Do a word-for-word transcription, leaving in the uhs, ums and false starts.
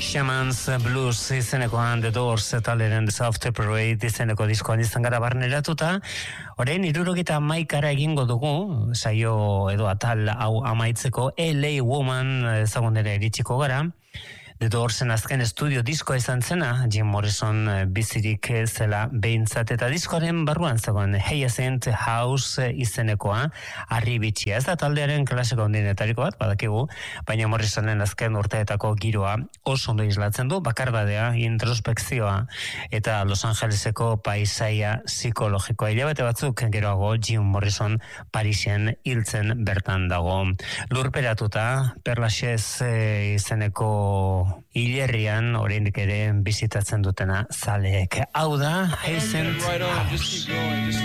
Shaman's Blues izenekoan The Doors taleren The Soft Parade izeneko diskoan izan gara barneratuta. Orain hirurogeita hamaikara egingo dugu, saio edo atal hau amaitzeko L A Woman ezagunera iritsiko gara. The Doorsen azken estudio diskoa izan zena, Jim Morrison bizirik zela behintzat, eta diskoaren barruan zegoen Hyacinth House izenekoa harri bitxia. Ez da taldearen klasiko ondinetariko bat, badakigu, baina Morrisonen azken urteetako giroa oso ondo islatzen du, bakardadea, introspekzioa eta Los Angeleseko paisaia psikologikoa. Hilabete batzuk geroago Jim Morrison Parisen hiltzen bertan dago. Lurperatuta, Perlaxez izeneko hilerrian oraindik ere bizitatzen dutena zaleek. Hau da, Hyacinth House.